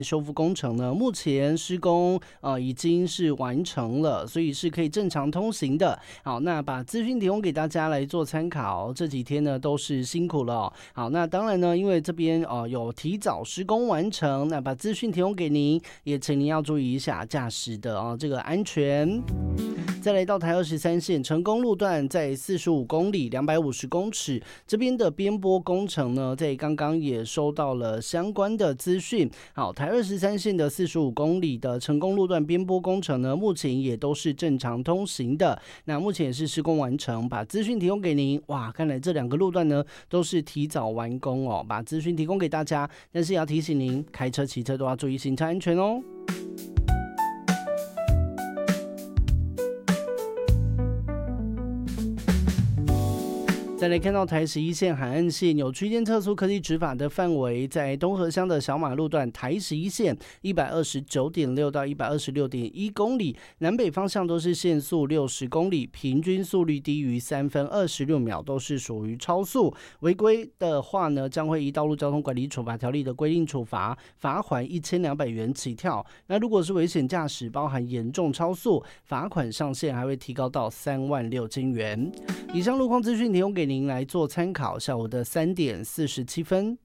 修复工程呢，目前施工已经是完成了，所以是可以正常通行的。好，那把资讯提供给大家来做参考。这几天呢都是辛苦了哦。好，那当然呢，因为这边有提早施工完成，那把资讯提供给您，也请您要注意一下驾驶的这个安全。再来到台23线成功路段，在45公里250公尺这边的边坡工程呢，在刚刚也收到了相关的资讯。好，台23线的45公里的成功路段边坡工程呢，目前也都是正常通行的。那目前也是施工完成，把资讯提供给您。哇，看来这2个路段呢都是提早完工哦，把资讯提供给大家。但是也要提醒您，开车骑车都要注意行车安全哦。再来看到台11线海岸线有区间特殊科技执法的范围，在东河乡的小马路段台11线 129.6 到 126.1 公里，南北方向都是限速60公里，平均速率低于3分26秒，都是属于超速。违规的话呢，将会依道路交通管理处罚条例的规定处罚，罚款1200元起跳。那如果是危险驾驶，包含严重超速，罚款上限还会提高到36000元。以上路况资讯提供给您来做参考。下午的3点47分。